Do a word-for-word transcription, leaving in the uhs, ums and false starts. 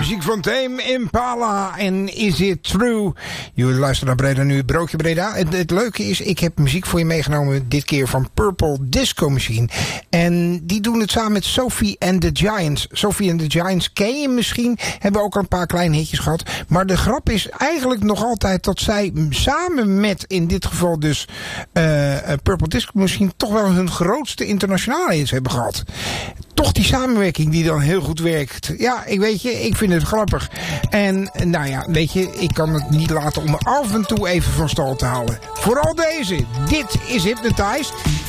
muziek van Tame Impala en Is It True? Jullie luisteren naar Breda Nu, Broodje Breda. Het, het leuke is, ik heb muziek voor je meegenomen, dit keer van Purple Disco Machine. En die doen het samen met Sophie and the Giants. Sophie and the Giants ken je misschien, hebben ook al een paar kleine hitjes gehad. Maar de grap is eigenlijk nog altijd dat zij samen met, in dit geval dus, uh, Purple Disco Machine, toch wel hun grootste internationale hits hebben gehad. Toch die samenwerking die dan heel goed werkt. Ja, ik weet je, ik vind het grappig. En nou ja, weet je, ik kan het niet laten om me af en toe even van stal te halen. Vooral deze. Dit is Hypnotized.